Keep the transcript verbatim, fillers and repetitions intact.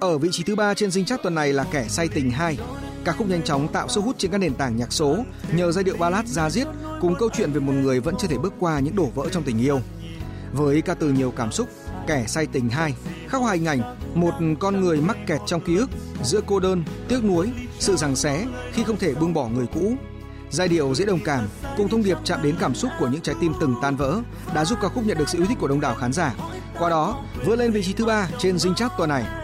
Ở vị trí thứ ba trên Dinh Chart tuần này là Kẻ Say Tình hai. Ca khúc nhanh chóng tạo sức hút trên các nền tảng nhạc số nhờ giai điệu ballad da diết cùng câu chuyện về một người vẫn chưa thể bước qua những đổ vỡ trong tình yêu. Với ca từ nhiều cảm xúc, Kẻ Say Tình hai khắc họa hình ảnh một con người mắc kẹt trong ký ức giữa cô đơn, tiếc nuối, sự giằng xé khi không thể buông bỏ người cũ. Giai điệu dễ đồng cảm cùng thông điệp chạm đến cảm xúc của những trái tim từng tan vỡ đã giúp ca khúc nhận được sự yêu thích của đông đảo khán giả. Qua đó vươn lên vị trí thứ ba trên Dinh Chart tuần này.